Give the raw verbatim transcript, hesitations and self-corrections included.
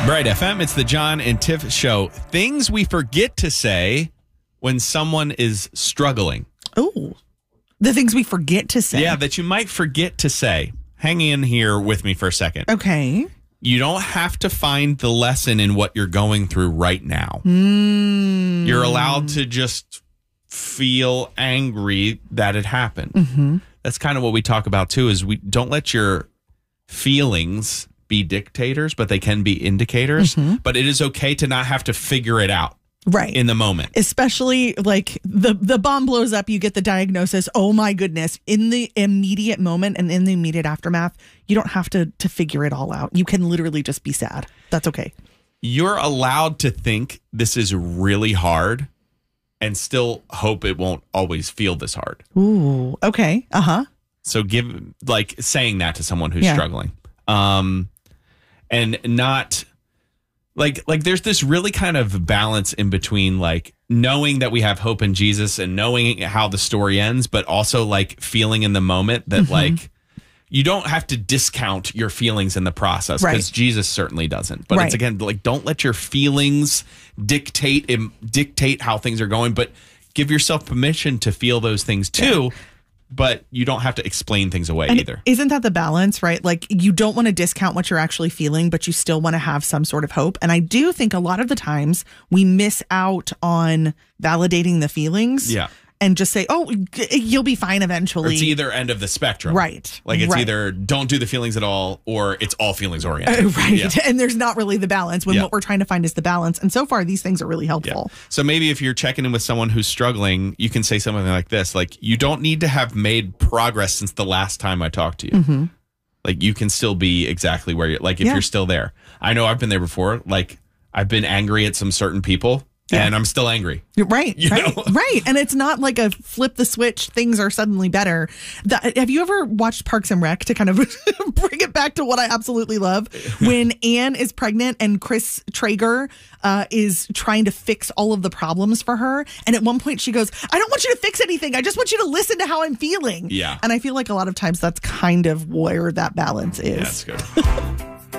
Bright F M, it's the John and Tiff Show. Things we forget to say when someone is struggling. Oh, the things we forget to say. Yeah, that you might forget to say. Hang in here with me for a second. Okay. You don't have to find the lesson in what you're going through right now. Mm. You're allowed to just feel angry that it happened. Mm-hmm. That's kind of what we talk about, too, is we don't let your feelings be dictators, but they can be indicators. Mm-hmm. But it is okay to not have to figure it out. Right. In the moment. Especially like the, the bomb blows up, you get the diagnosis. Oh my goodness. In the immediate moment and in the immediate aftermath, you don't have to, to figure it all out. You can literally just be sad. That's okay. You're allowed to think this is really hard and still hope it won't always feel this hard. Ooh, okay. Uh-huh. So give, like, saying that to someone who's Yeah. struggling. Um, and not... Like, like, there's this really kind of balance in between, like, knowing that we have hope in Jesus and knowing how the story ends, but also, like, feeling in the moment that, mm-hmm. like, you don't have to discount your feelings in the process because right. Jesus certainly doesn't. But right. it's, again, like, don't let your feelings dictate dictate how things are going, but give yourself permission to feel those things, too. Yeah. But you don't have to explain things away and either. Isn't that the balance, right? Like, you don't want to discount what you're actually feeling, but you still want to have some sort of hope. And I do think a lot of the times we miss out on validating the feelings. Yeah. And just say, oh, you'll be fine eventually. Or it's either end of the spectrum. Right. Like it's right. either don't do the feelings at all or it's all feelings oriented. Uh, right. Yeah. And there's not really the balance when yeah. what we're trying to find is the balance. And so far, these things are really helpful. Yeah. So maybe if you're checking in with someone who's struggling, you can say something like this. Like, you don't need to have made progress since the last time I talked to you. Mm-hmm. Like, you can still be exactly where you're, like, if yeah. you're still there. I know I've been there before. Like, I've been angry at some certain people. Yeah. And I'm still angry. Right, you right, know? right. And it's not like a flip the switch, things are suddenly better. The, have you ever watched Parks and Rec to kind of bring it back to what I absolutely love? When Anne is pregnant and Chris Traeger uh, is trying to fix all of the problems for her. And at one point she goes, I don't want you to fix anything. I just want you to listen to how I'm feeling. Yeah. And I feel like a lot of times that's kind of where that balance is. That's good.